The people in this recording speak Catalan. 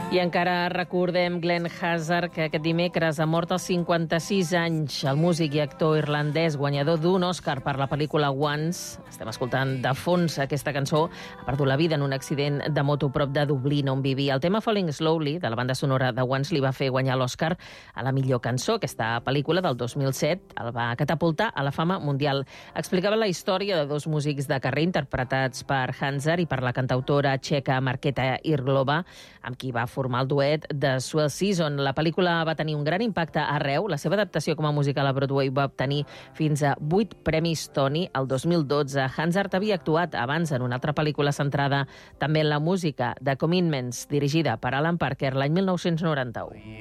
I encara recordem Glenn Hazard, que aquest dimecres ha mort als 56 anys. El músic i actor irlandès, guanyador d'un Òscar per la pel·lícula Once, estem escoltant de fons aquesta cançó, ha perdut la vida en un accident de moto prop de Dublín, on vivia. El tema Falling Slowly, de la banda sonora de Once, li va fer guanyar l'Òscar a la millor cançó. Aquesta pel·lícula del 2007 el va catapultar a la fama mundial. Explicava la història de dos músics de carrer interpretats per Hazard i per la cantautora txeca Markéta Irglová, amb qui va formar el duet de Swell Season. La pel·lícula va tenir un gran impacte arreu. La seva adaptació com a musical a Broadway va obtenir fins a 8 premis Tony. El 2012, Hazard havia actuat abans en una altra pel·lícula centrada també en la música, The Commitments, dirigida per Alan Parker l'any 1991.